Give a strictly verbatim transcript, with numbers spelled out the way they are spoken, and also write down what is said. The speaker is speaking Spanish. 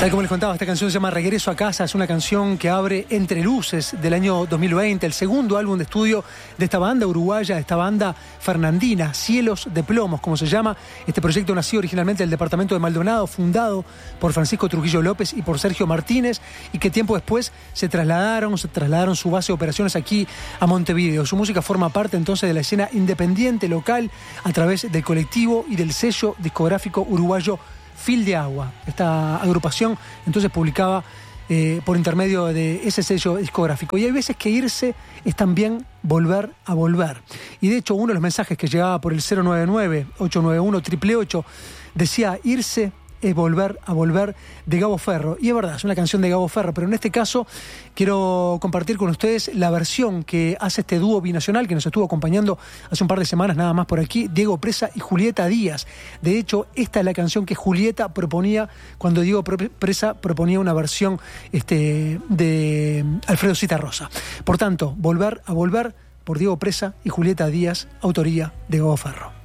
Tal como les contaba, esta canción se llama Regreso a Casa, es una canción que abre Entre Luces del año dos mil veinte, el segundo álbum de estudio de esta banda uruguaya, esta banda fernandina, Cielos de Plomos, como se llama. Este proyecto nació originalmente del departamento de Maldonado, fundado por Francisco Trujillo López y por Sergio Martínez, y que tiempo después se trasladaron, se trasladaron su base de operaciones aquí a Montevideo. Su música forma parte entonces de la escena independiente local a través del colectivo y del sello discográfico uruguayo Fil de Agua. Esta agrupación entonces publicaba eh, por intermedio de ese sello discográfico. Y hay veces que irse es también volver a volver. Y de hecho uno de los mensajes que llegaba por el cero nueve nueve, ocho nueve uno, ocho ocho ocho decía: irse es volver a volver, de Gabo Ferro. Y es verdad, es una canción de Gabo Ferro, pero en este caso quiero compartir con ustedes la versión que hace este dúo binacional que nos estuvo acompañando hace un par de semanas nada más por aquí, Diego Presa y Julieta Díaz. De hecho, esta es la canción que Julieta proponía cuando Diego Presa proponía una versión este, de Alfredo Citarrosa. Por tanto, volver a volver por Diego Presa y Julieta Díaz, autoría de Gabo Ferro.